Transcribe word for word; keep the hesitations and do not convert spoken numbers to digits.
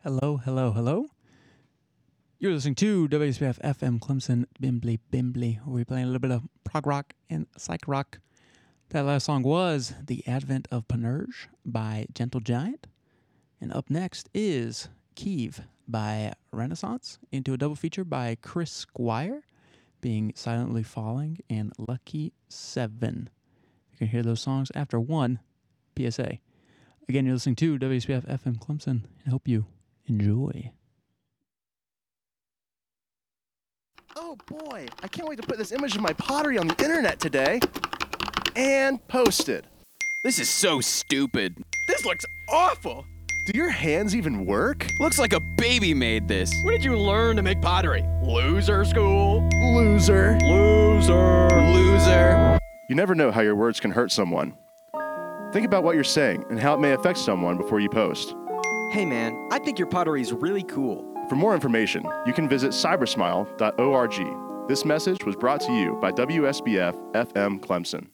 Hello, hello, hello. You're listening to W S B F F M Clemson Bimbly Bimbly, where we're playing a little bit of prog rock and psych rock. That last song was The Advent of Panurge by Gentle Giant. And up next is Kiev by Renaissance, into a double feature by Chris Squire, being Silently Falling and Lucky Seven. You can hear those songs after one P S A. Again, you're listening to W S B F F M Clemson, and I hope you enjoy. Oh boy, I can't wait to put this image of my pottery on the internet today. And post it. This is so stupid. This looks awful. Do your hands even work? Looks like a baby made this. Where did you learn to make pottery? Loser school? Loser. Loser. Loser. You never know how your words can hurt someone. Think about what you're saying and how it may affect someone before you post. Hey man, I think your pottery is really cool. For more information, you can visit cybersmile dot org. This message was brought to you by W S B F F M Clemson.